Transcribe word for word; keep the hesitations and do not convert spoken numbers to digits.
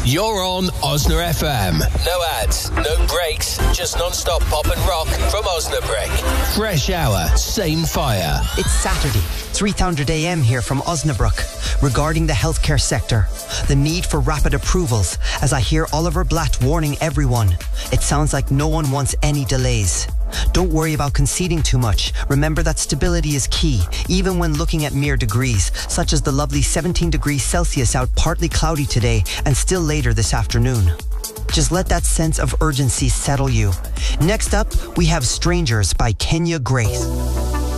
You're on Osna F M. No ads, no breaks, just non-stop pop and rock from Osnabrick. Fresh hour, same fire. It's Saturday, three hundred a m here from Osnabrück. Regarding the healthcare sector, the need for rapid approvals, as I hear Oliver Blatt warning everyone. It sounds like no one wants any delays. Don't worry about conceding too much. Remember that stability is key, even when looking at mere degrees, such as the lovely seventeen degrees Celsius out, partly cloudy today and still later this afternoon. Just let that sense of urgency settle you. Next up, we have Strangers by Kenya Grace.